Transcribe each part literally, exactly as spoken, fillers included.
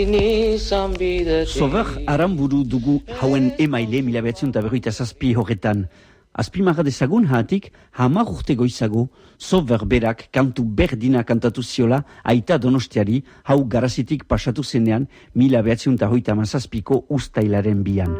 Sober Aramburu dugu hauen emaile mila behatzen eta berroita zazpi horretan. Azpimarra dezagun hatik, hamar urte goizago, Sober berak kantu berdina kantatu ziola aita Donostiari hau garazitik pasatu zenean mila behatzen eta hoita mazazpiko ustailaren bian.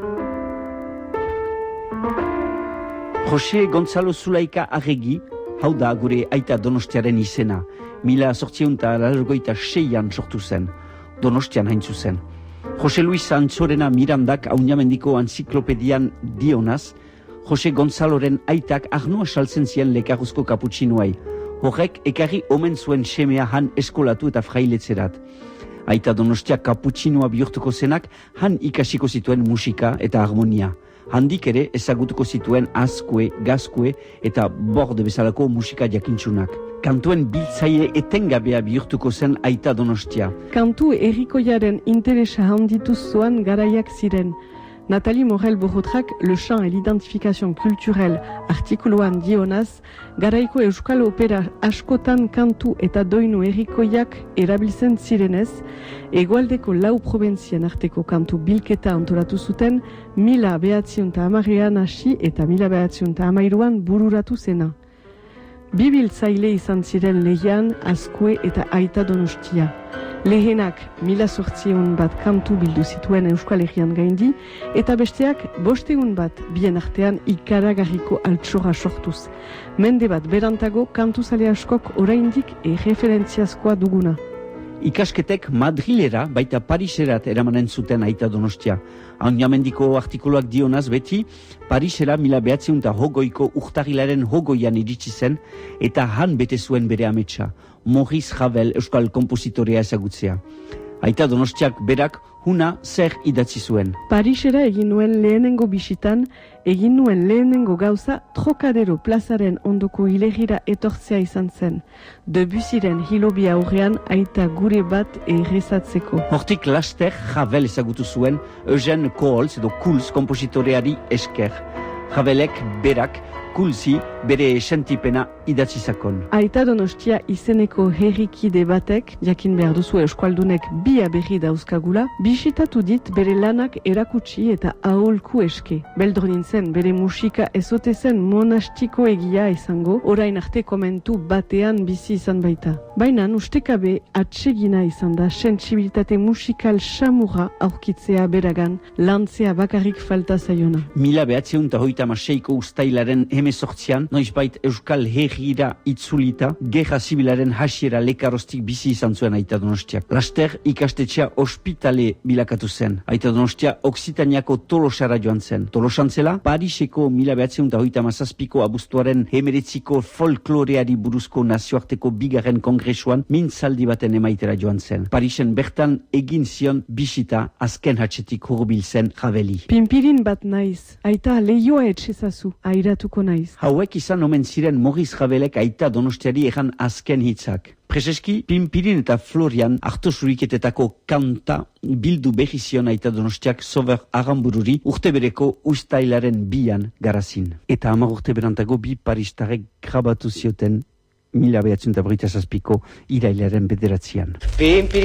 Jose Gonzalo Zulaika Arregi, hau da gure aita Donostiaren izena, mila sortzion eta largoita seian sortu zen, Donostian hain zuzen. Jose Luis Antzorena Mirandak aunamendiko anziklopedian dionaz, Jose Gonzaloren aitak arnoa saltzen zien lekaruzko kaputxinuai. Horrek ekarri omen zuen semea han eskolatu eta frailetzerat. Aita Donostia kaputxinua bihurtuko zenak han ikasiko zituen musika eta harmonia. Handik ere ezagutuko zituen azkue, gazkue eta borde bezalako musika jakintsunak. Kantuen biltzaile etengabea bihurtuko zen aita Donostia. Kantu errikoiaren interesa handitu zoan garaiak ziren. Nathalie Morel-Borotrak, Le chant et l'identification culturelle artikuluan dionaz, garaiko euskal opera askotan kantu eta doinu errikoiak erabiltzen zirenez, hegoaldeko lau probintzien arteko kantu bilketa antolatu zuten, mila behatziun eta hamarrean hasi eta mila behatziun eta hamairuan bururatu zena. Bibiltzaile izan ziren lehian, azkue eta aita Donostia. Lehenak mila sortzion bat kantu bildu zituen Euskal Herrian gaindi, eta besteak bosteun bat bien artean ikaragarriko altxora sortuz. Mende bat berantago kantuzale askok oraindik erreferentziazkoa duguna. Ikasketek Madrilera baita Pariserat eramanen zuten aita Donostia. Aunamendiko artikuluak dionaz beti, Parisera mila behatziun eta hogoiko urtarilaren hogoian iritsi zen eta han bete zuen bere ametsa, Maurice Ravel euskal kompositorea ezagutzea. Aita Donostiak berak huna zer idatzi zuen. Parisera egin nuen lehenengo bisitan, egin nuen lehenengo gauza Trocadero plazaren ondoko hilegira etortzea izan zen. Debussyren hilobia aurrean aita gure bat errezatzeko. Hortik laster Ravel ezagutu zuen Eugène Coholz edo Kulz kompositoreari esker. Ravelek berak Kulzi bere sentipena idatzi zakon. Aita Donostia izeneko herrikide batek, jakin behar duzu euskaldunek bi aberri dauzkagula, bisitatu dit bere lanak erakutsi eta aholku eske. Beldro nintzen bere musika ezote zen monastiko egia izango, orain arte komentu batean bizi izan baita. Baina ustekabe atsegina izan da sentsibilitate musikal samura aurkitzea beragan, lantzea bakarrik falta zaiona. Mila behatziun eta hoita maseiko ustailaren hemezortzian, noizbait euskal herrira itzulita, gerra zibilaren hasiera lekarostik bizi izan zuen aita Donostiak. Laster ikastetxea ospitale bilakatu zen. Aita Donostia Oksitaniako Tolosara joan zen. Tolosantzela, Pariseko mila behatziun eta hoita mazazpiko abuztuaren hemeretziko folkloreari buruzko nazioarteko bigarren kongresuan mintzaldi baten emaitera joan zen. Parisen bertan egin zion bisita azken hatxetik hurbil zen Raveli. Pimpirin bat naiz, aita lehioa etxezazu, airatuko naiz. Hauek izan omen ziren Maurice Ravelek aita Donostiari egan azken hitzak. Prezeski, Pimpirin eta Florian hartu zuriketetako kanta bildu behizion aita Donostiak Sober Arambururi urte bereko ustailaren bian garazin. Eta hamar urte berantago bi paristarek grabatu zioten mila behatzen eta berroita zazpiko irailaren bederatzean.